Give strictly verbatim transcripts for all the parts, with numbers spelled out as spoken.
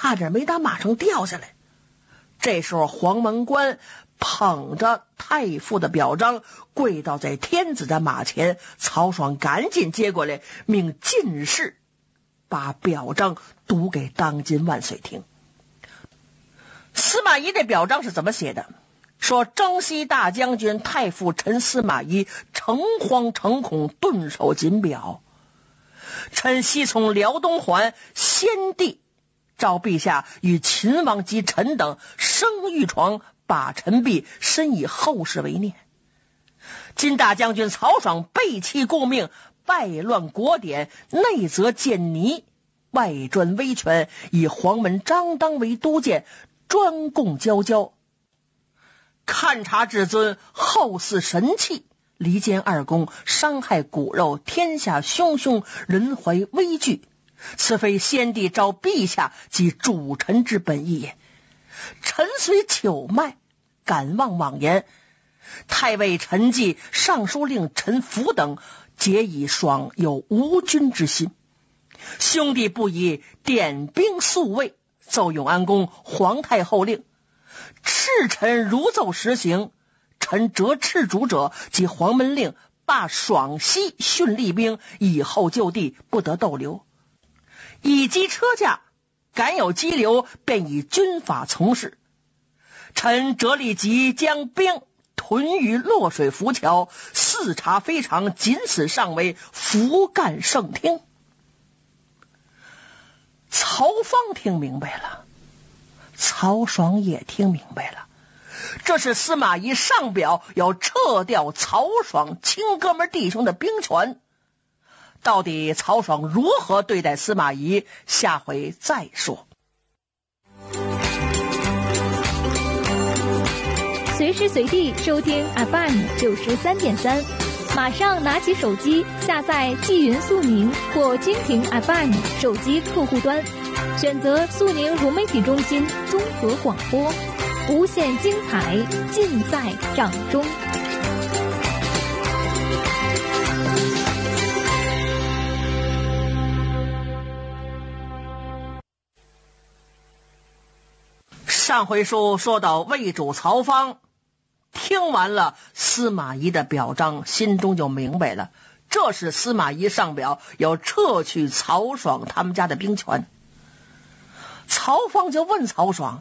差点没打马上掉下来。这时候黄门官捧着太傅的表彰，跪倒在天子的马前，曹爽赶紧接过来，命进士把表彰读给当今万岁听。司马懿的表彰是怎么写的？说征西大将军太傅陈司马懿诚惶诚恐，顿首谨表。臣昔从辽东还，先帝召陛下与秦王及臣等生玉床，把臣婢，深以后世为念。今大将军曹爽背弃共命，败乱国典，内则建泥，外专威权，以黄门张当为都监，专供交交，勘察至尊，后祀神器，离间二公，伤害骨肉，天下汹汹，人怀危惧。此非先帝召陛下及主臣之本意也。臣虽糗迈，敢妄妄言。太尉陈济、尚书令陈福等皆以爽有无君之心。兄弟不以点兵宿卫，奏永安宫皇太后令，赤臣如奏实行。臣折赤主者及黄门令，罢爽西训吏兵，以后就地，不得逗留。以及车驾，敢有激流，便以军法从事。臣折立即将兵屯于洛水浮桥，视察非常，仅此上为福干圣听。曹芳听明白了，曹爽也听明白了，这是司马懿上表要撤掉曹爽亲哥们弟兄的兵权。到底曹爽如何对待司马懿，下回再说。 随时随地收听 F M 九十三点三，马上拿起手机下载纪云速宁或蜻蜓 F M 手机客户端，选择速宁融媒体中心综合广播，无限精彩尽在掌中。 上回书说到魏主曹芳听完了司马懿的表彰，心中就明白了，这是司马懿上表要撤去曹爽他们家的兵权。曹芳就问曹爽：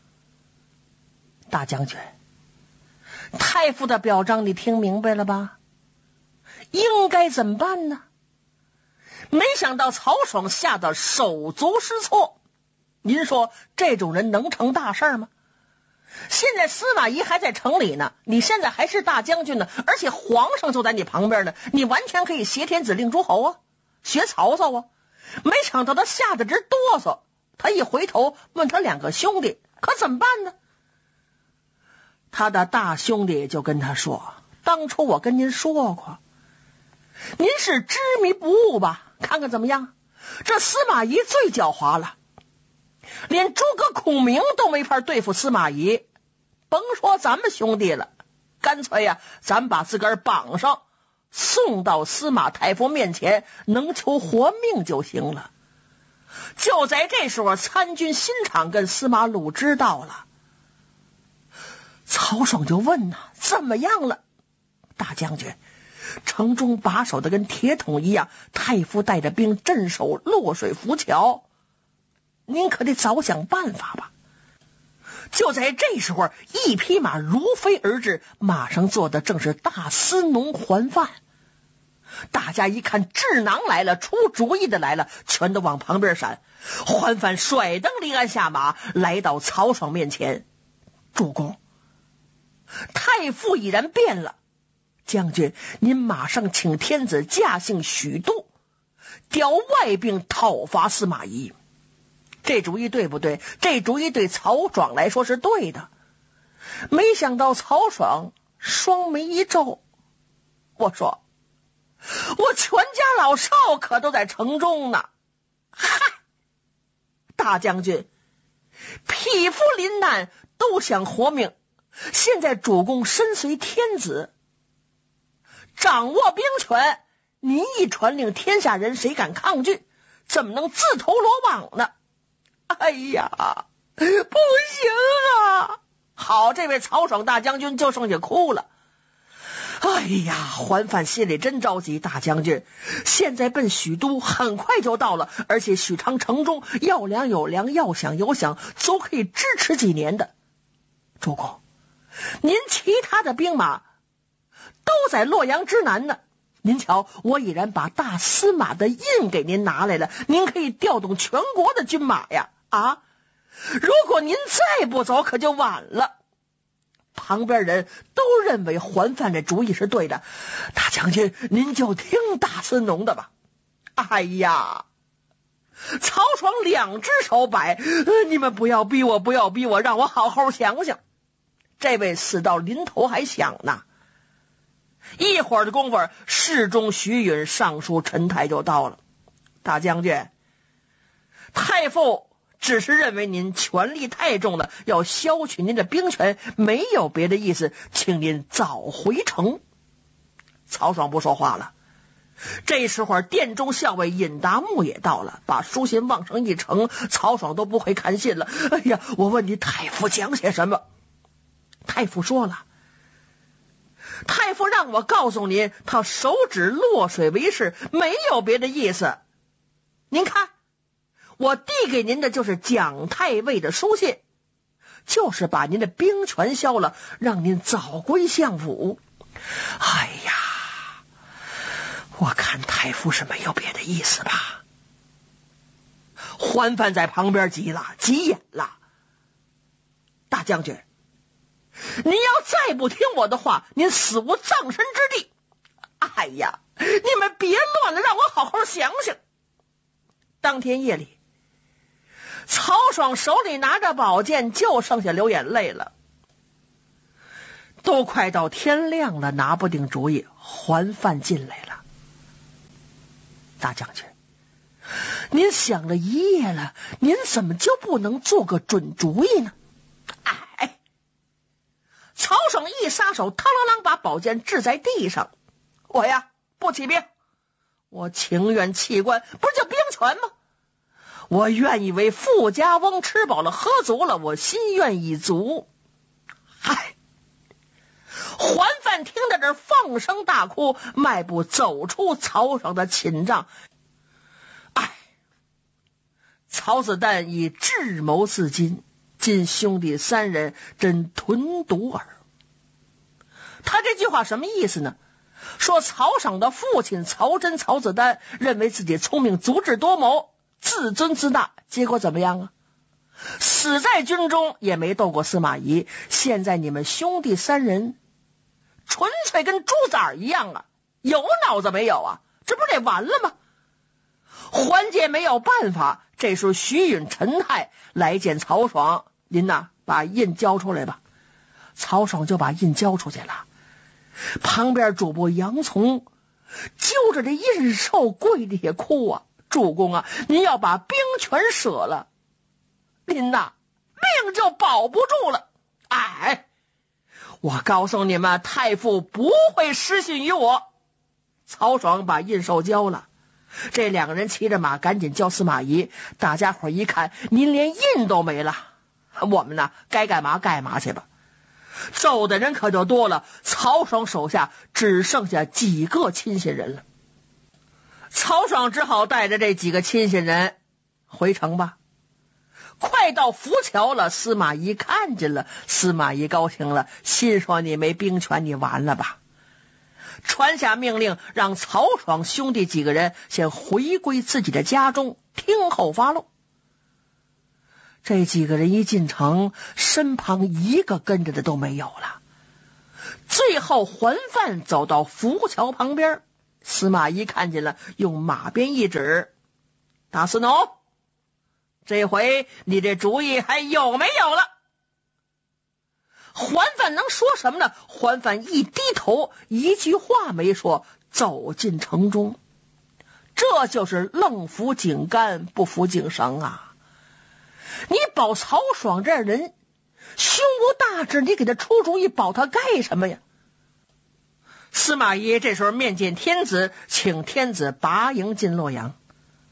大将军，太傅的表彰你听明白了吧？应该怎么办呢？没想到曹爽吓得手足失措。您说这种人能成大事吗？现在司马懿还在城里呢，你现在还是大将军呢，而且皇上就在你旁边呢，你完全可以挟天子令诸侯啊，学曹操啊。没想到他吓得直哆嗦，他一回头问他两个兄弟，可怎么办呢？他的大兄弟就跟他说：当初我跟您说过，您是执迷不悟吧，看看怎么样。这司马懿最狡猾了，连诸葛孔明都没法对付司马懿，甭说咱们兄弟了，干脆呀、啊，咱把自个儿绑上，送到司马太傅面前，能求活命就行了。就在这时候，参军新场跟司马鲁知道了。曹爽就问呐、啊，怎么样了？大将军，城中把守的跟铁桶一样，太傅带着兵镇守洛水浮桥，您可得早想办法吧。就在这时候，一匹马如飞而至，马上坐的正是大司农桓范。大家一看智囊来了，出主意的来了，全都往旁边闪。桓范甩蹬离鞍下马，来到曹爽面前：主公，太傅已然变了，将军您马上请天子驾幸许都，调外兵讨伐司马懿。这主意对不对？这主意对曹爽来说是对的。没想到曹爽双眉一皱，我说我全家老少可都在城中呢。嗨，大将军，匹夫临难都想活命，现在主公身随天子，掌握兵权，您一传令，天下人谁敢抗拒？怎么能自投罗网呢？ 哎呀，不行啊！好，这位曹爽大将军就剩下哭了。哎呀，桓范心里真着急。大将军，现在奔许都很快就到了，而且许昌城中要粮有粮，要饷有饷，足可以支持几年的。主公，您其他的兵马都在洛阳之南呢。您瞧，我已然把大司马的印给您拿来了，您可以调动全国的军马呀！啊，如果您再不走，可就晚了。旁边人都认为桓范这主意是对的，大将军您就听大孙农的吧。哎呀，曹爽两只手摆，呃、你们不要逼我，不要逼我，让我好好想想。这位死到临头还想呢。一会儿的功夫，侍中徐允上书陈泰就到了。大将军，太傅只是认为您权力太重了，要削去您的兵权，没有别的意思，请您早回城。曹爽不说话了。这时候殿中校尉尹达木也到了，把书信往上一呈，曹爽都不会看信了。哎呀，我问你，太傅讲些什么？太傅说了，太傅让我告诉您，他手指落水为誓，没有别的意思。您看，我递给您的就是蒋太尉的书信，就是把您的兵权削了，让您早归相府。哎呀，我看太傅是没有别的意思吧。桓范在旁边急了，急眼了。大将军，您要再不听我的话，您死无葬身之地。哎呀，你们别乱了，让我好好想想。当天夜里，曹爽手里拿着宝剑，就剩下流眼泪了。都快到天亮了，拿不定主意。桓范进来了。大将军，您想了一夜了，您怎么就不能做个准主意呢？哎，曹爽一撒手，嘡啷啷把宝剑掷在地上。我呀，不起兵，我情愿弃官，不是就兵权吗？我愿意为富家翁吃饱了喝足了，我心愿已足。嗨，桓范听到这儿放声大哭，迈步走出曹爽的寝帐。哎，曹子丹以智谋自尽，今兄弟三人真屯独耳。他这句话什么意思呢？说曹爽的父亲曹真、曹子丹认为自己聪明足智多谋，自尊自大，结果怎么样啊？死在军中，也没斗过司马懿。现在你们兄弟三人纯粹跟猪崽一样啊，有脑子没有啊？这不是得完了吗？桓杰没有办法，这时候徐允、陈泰来见曹爽，您呐，把印交出来吧。曹爽就把印交出去了。旁边主簿杨从揪着这印绶跪地下哭啊，主公啊，您要把兵权舍了，您呐命就保不住了。哎，我告诉你们，太傅不会失信于我。曹爽把印绶交了，这两个人骑着马赶紧叫司马懿。大家伙一看，您连印都没了，我们呢该干嘛干嘛去吧。走的人可就多了，曹爽手下只剩下几个亲信人了。曹爽只好带着这几个亲信人回城吧。快到浮桥了，司马懿看见了，司马懿高兴了，心说你没兵权，你完了吧。传下命令，让曹爽兄弟几个人先回归自己的家中，听候发落。这几个人一进城，身旁一个跟着的都没有了。最后桓范走到浮桥旁边，司马懿看见了，用马鞭一指，大司农，这回你这主意还有没有了？桓范能说什么呢？桓范一低头，一句话没说，走进城中。这就是愣服井杆，不服井绳啊！你保曹爽这样人胸无大志，你给他出主意，保他干什么呀？司马懿这时候面见天子，请天子拔营进洛阳。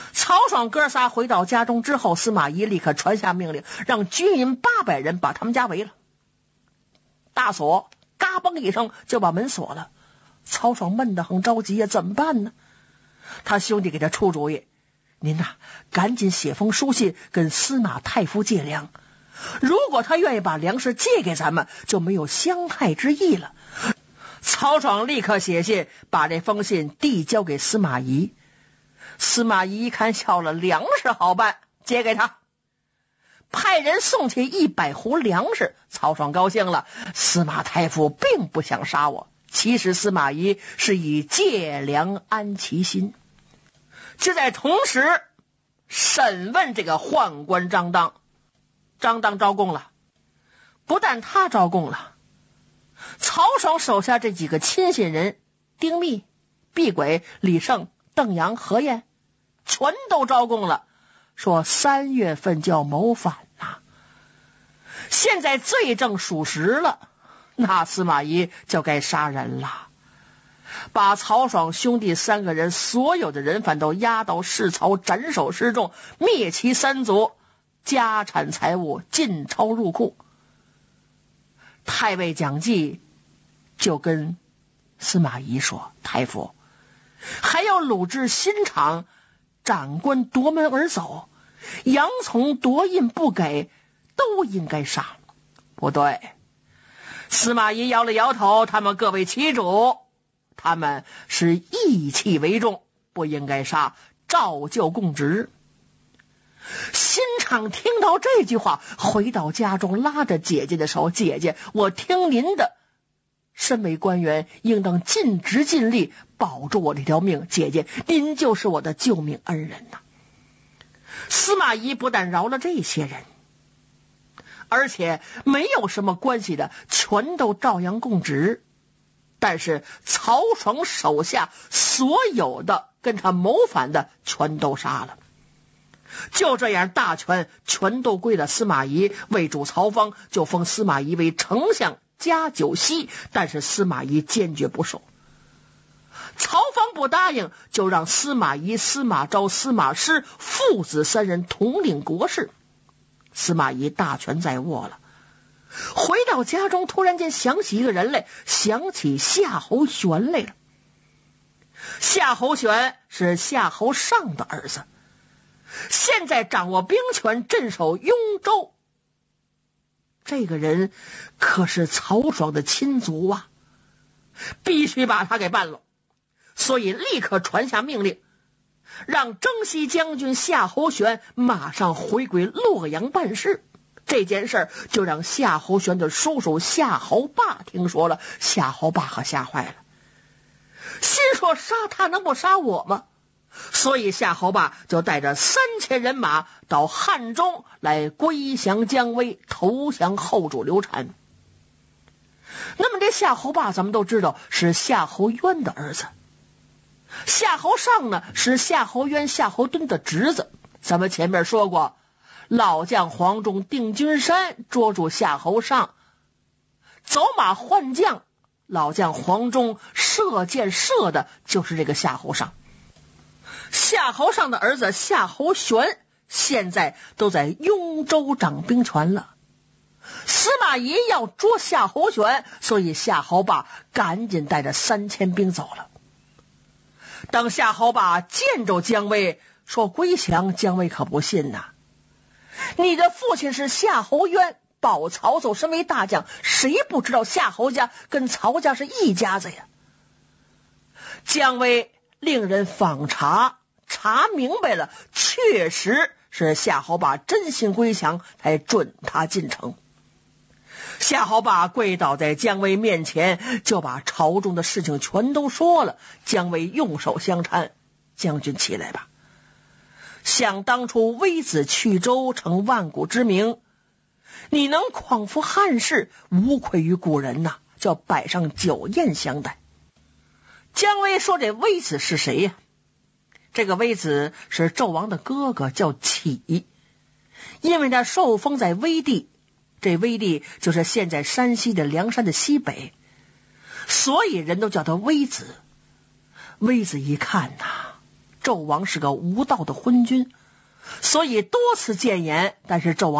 曹爽哥仨回到家中之后，司马懿立刻传下命令，让军营八百人把他们家围了。大锁嘎嘣一声就把门锁了。曹爽闷得很着急呀，怎么办呢？他兄弟给他出主意，您呐、啊，赶紧写封书信跟司马太傅借粮，如果他愿意把粮食借给咱们，就没有相害之意了。曹爽立刻写信，把这封信递交给司马懿。司马懿一看笑了，粮食好办，借给他，派人送去一百斛粮食。曹爽高兴了，司马太傅并不想杀我，其实司马懿是以借粮安其心。就在同时审问这个宦官张当，张当招供了，不但他招供了，曹爽手下这几个亲信人丁密、毕轨、李胜、邓阳、何晏全都招供了，说三月份就要谋反了。现在罪证属实了，那司马懿就该杀人了，把曹爽兄弟三个人所有的人犯都押到市曹，斩首示众，灭其三族，家产财物尽抄入库。太尉蒋济就跟司马懿说，太傅，还有鲁智心肠，长官夺门而走，杨从夺印不给，都应该杀。不对，司马懿摇了摇头，他们各为其主，他们是义气为重，不应该杀，照旧供职。心肠听到这句话，回到家中拉着姐姐的手，姐姐，我听您的，身为官员应当尽职尽力保住我这条命，姐姐您就是我的救命恩人呐。司马懿不但饶了这些人，而且没有什么关系的全都照样供职，但是曹爽手下所有的跟他谋反的全都杀了。就这样，大权全都归了司马懿，为主曹芳就封司马懿为丞相加九锡，但是司马懿坚决不受。曹芳不答应，就让司马懿、司马昭、司马师父子三人统领国事。司马懿大权在握了，回到家中突然间想起一个人来，想起夏侯玄来了。夏侯玄是夏侯尚的儿子，现在掌握兵权，镇守雍州。这个人可是曹爽的亲族啊，必须把他给办了。所以立刻传下命令，让征西将军夏侯玄马上回归洛阳办事。这件事就让夏侯玄的叔叔夏侯霸听说了，夏侯霸可吓坏了，心说杀他能不杀我吗？所以夏侯霸就带着三千人马到汉中来归降姜维，投降后主刘禅。那么这夏侯霸咱们都知道是夏侯渊的儿子，夏侯尚呢是夏侯渊、夏侯惇的侄子。咱们前面说过，老将黄忠定军山捉住夏侯尚，走马换将，老将黄忠射箭射的就是这个夏侯尚。夏侯尚的儿子夏侯玄现在都在雍州掌兵权了。司马懿要捉夏侯玄，所以夏侯霸赶紧带着三千兵走了。等夏侯霸见着姜维说归降，姜维可不信呐，你的父亲是夏侯渊，保曹操身为大将，谁不知道夏侯家跟曹家是一家子呀？姜维令人访查，查明白了，确实是夏侯霸真心归降，才准他进城。夏侯霸跪倒在姜维面前，就把朝中的事情全都说了。姜维用手相搀，将军起来吧，想当初微子去州成万古之名，你能匡扶汉室，无愧于古人呐，叫摆上酒宴相待。姜维说这微子是谁呀？这个微子是纣王的哥哥，叫启，因为他受封在威地，这威地就是现在山西的梁山的西北，所以人都叫他微子。微子一看呐， 纣王是个无道的昏君，所以多次谏言，但是纣王